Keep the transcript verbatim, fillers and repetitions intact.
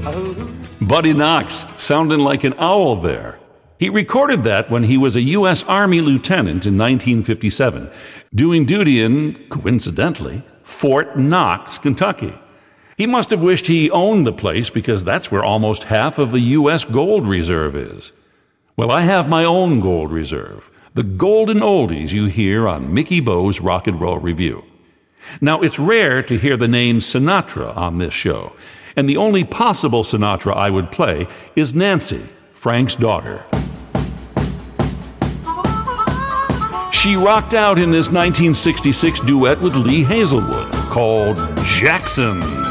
Buddy Knox, sounding like an owl there. He recorded that when he was a U S Army lieutenant in nineteen fifty-seven, doing duty in, coincidentally, Fort Knox, Kentucky. He must have wished he owned the place because that's where almost half of the U S gold reserve is. Well, I have my own gold reserve, the golden oldies you hear on Mickey Bo's Rock and Roll Review. Now, it's rare to hear the name Sinatra on this show, and the only possible Sinatra I would play is Nancy, Frank's daughter. She rocked out in this nineteen sixty-six duet with Lee Hazelwood called Jackson.